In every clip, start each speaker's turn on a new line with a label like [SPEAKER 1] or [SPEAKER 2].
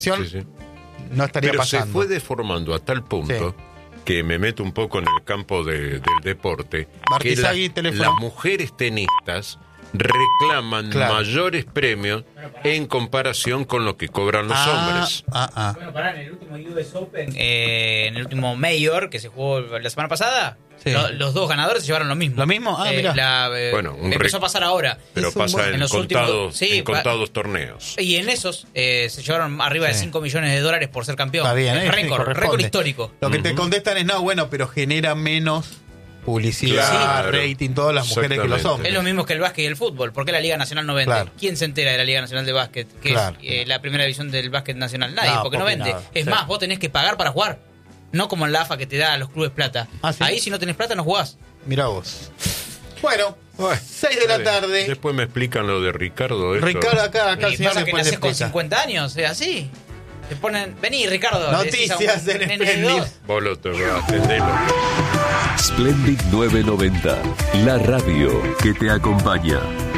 [SPEAKER 1] sí.
[SPEAKER 2] No estaría
[SPEAKER 1] Pero
[SPEAKER 2] pasando.
[SPEAKER 1] se fue deformando a tal punto que me meto un poco en el campo del deporte, que las mujeres tenistas reclaman mayores premios en comparación con lo que cobran los hombres.
[SPEAKER 3] Bueno, en el último US Open, en el último Major que se jugó la semana pasada, los dos ganadores se llevaron lo mismo.
[SPEAKER 2] ¿Lo mismo?
[SPEAKER 3] Mirá.
[SPEAKER 1] Bueno,
[SPEAKER 3] empezó a pasar ahora.
[SPEAKER 1] Pero pasa en contados torneos.
[SPEAKER 3] Y en esos se llevaron arriba de $5 millones por ser campeón.
[SPEAKER 2] Está bien,
[SPEAKER 3] récord histórico.
[SPEAKER 2] Lo que te contestan es, pero genera menos publicidad, rating, todas las mujeres que los hombres.
[SPEAKER 3] Es lo mismo que el básquet y el fútbol. ¿Por qué la Liga Nacional no vende?
[SPEAKER 2] Claro.
[SPEAKER 3] ¿Quién se entera de la Liga Nacional de Básquet? Que es la primera división del básquet nacional. Nadie, porque no vende. Es más, vos tenés que pagar para jugar. No como en la AFA que te da a los clubes plata.
[SPEAKER 2] ¿Sí?
[SPEAKER 3] Ahí si no tenés plata no jugás.
[SPEAKER 2] Mirá vos. Bueno, 6 de la tarde.
[SPEAKER 1] Después me explican lo de Ricardo.
[SPEAKER 2] Ricardo acá
[SPEAKER 3] el señor pasa que nacés con 50 años, es así. Te ponen, vení Ricardo.
[SPEAKER 2] Noticias en Splendid.
[SPEAKER 1] Vos lo atendelo.
[SPEAKER 4] Splendid 990, la radio que te acompaña.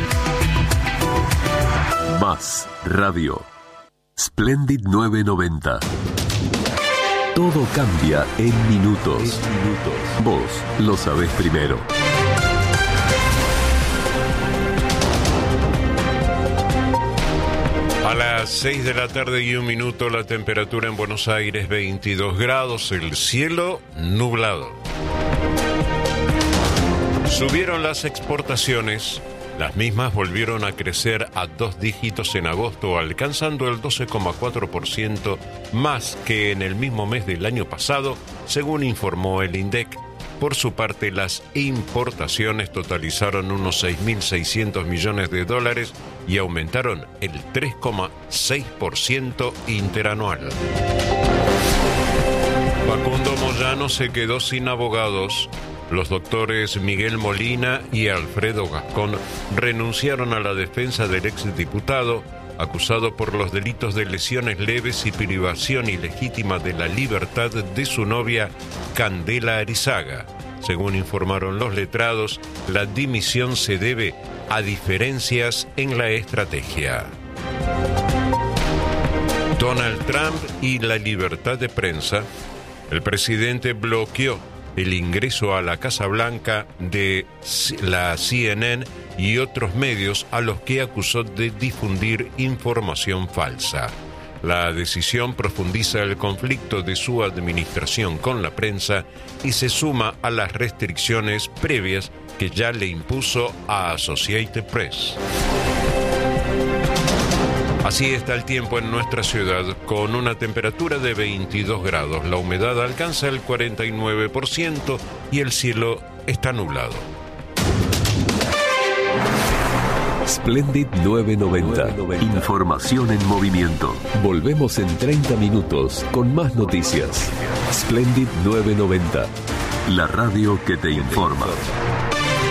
[SPEAKER 4] Más radio. Splendid 990. Todo cambia en minutos. Vos lo sabés primero.
[SPEAKER 1] A las 6 de la tarde y 1 minuto, la temperatura en Buenos Aires 22 grados, el cielo nublado. Subieron las exportaciones, las mismas volvieron a crecer a 2 dígitos en agosto, alcanzando el 12,4% más que en el mismo mes del año pasado, según informó el INDEC. Por su parte, las importaciones totalizaron unos $6.600 millones y aumentaron el 3,6% interanual. Facundo Moyano se quedó sin abogados. Los doctores Miguel Molina y Alfredo Gascón renunciaron a la defensa del exdiputado, acusado por los delitos de lesiones leves y privación ilegítima de la libertad de su novia, Candela Arizaga. Según informaron los letrados, la dimisión se debe a diferencias en la estrategia. Donald Trump y la libertad de prensa. El presidente bloqueó el ingreso a la Casa Blanca de la CNN y otros medios a los que acusó de difundir información falsa. La decisión profundiza el conflicto de su administración con la prensa y se suma a las restricciones previas que ya le impuso a Associated Press. Así está el tiempo en nuestra ciudad, con una temperatura de 22 grados. La humedad alcanza el 49% y el cielo está nublado.
[SPEAKER 4] Splendid 990. Información en movimiento. Volvemos en 30 minutos con más noticias. Splendid 990. La radio que te informa.